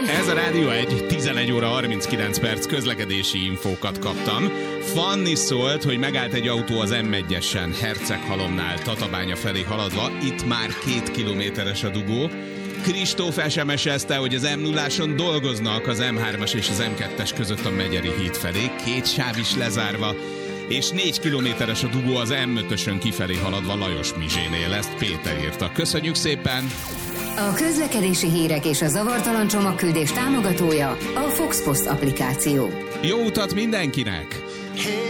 Ez a Rádió 1, 11 óra 39 perc, közlekedési infókat kaptam. Fanni szólt, hogy megállt egy autó az M1-esen, Herceghalomnál, Tatabánya felé haladva. Itt már 2 kilométeres a dugó. Kristóf SMS-ezte, hogy az M0-áson dolgoznak az M3-as és az M2-es között a Megyeri híd felé. 2 sáv is lezárva. És 4 kilométeres a dugó az M5-ösön kifelé haladva Lajos Mizsénél. Ezt Péter írta. Köszönjük szépen! A közlekedési hírek és a zavartalan csomagküldés támogatója a Fox Post applikáció. Jó utat mindenkinek!